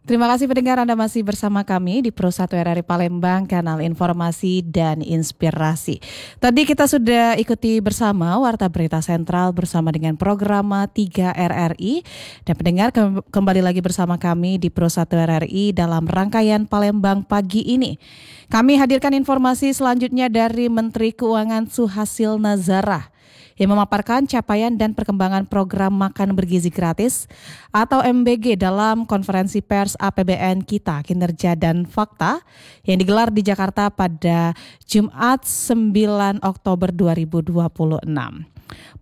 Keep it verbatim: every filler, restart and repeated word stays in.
Terima kasih pendengar, Anda masih bersama kami di Pro satu R R I Palembang, kanal informasi dan inspirasi. Tadi kita sudah ikuti bersama Warta Berita Sentral bersama dengan program tiga R R I. Dan pendengar ke- kembali lagi bersama kami di Pro satu R R I dalam rangkaian Palembang pagi ini. Kami hadirkan informasi selanjutnya dari Menteri Keuangan Suhasil Nazara yang memaparkan capaian dan perkembangan program makan bergizi gratis atau M B G dalam konferensi pers A P B N Kita Kinerja dan Fakta yang digelar di Jakarta pada Jumat sembilan Oktober dua ribu dua puluh enam.